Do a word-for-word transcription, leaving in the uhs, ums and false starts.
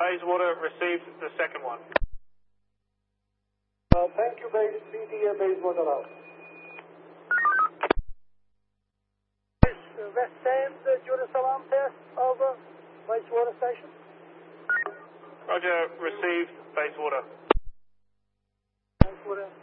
Bayswater received the second one. Uh, thank you, base B T A Bayswater out. West End, Jerusalem test, over. Bayswater station. Roger, received Bayswater. Bayswater.